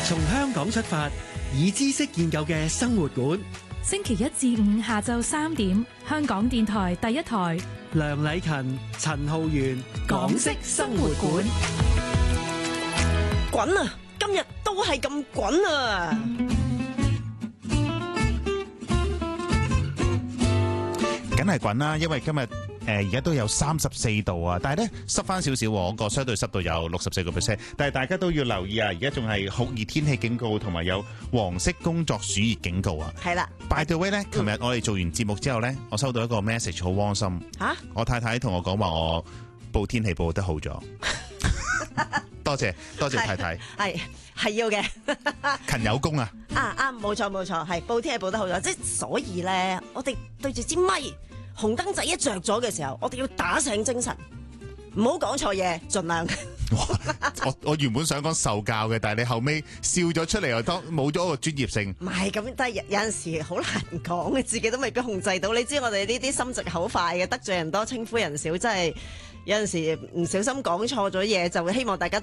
從香港出發，以知識建構嘅生活館。 星期一至五下晝3點，香港電台第一台。 梁禮勤、陳浩源，港式生活館。 滾啊！今日都係咁滾啊！ 梗係滾啦，因為今日而家都有34度啊，但係咧濕翻少少，我個相對濕度有64%，但係大家都要留意啊！而家仲係酷熱天氣警告，同埋有黃色工作暑熱警告啊！ 係啦 ，by the way 咧，琴日我哋做完節目之後咧，我收到一個 message 好窩心嚇， 我太太同我講話，我報天氣報得好咗，多謝太太， 係要嘅， 勤有功啊！ 冇錯，係報天氣報得好咗，即係所以咧，我哋對住支咪。紅燈仔一着咗嘅時候，我哋要打醒精神，唔好講錯嘢，盡量。 我原本想講受教嘅，但係你後尾笑咗出嚟，又當冇咗個專業性。 唔係咁，但係有陣時好難講嘅，自己都未必控制到。你知我哋呢啲心直口快嘅，得罪人多稱呼人少，真係有陣時唔小心講錯咗嘢，就會希望大家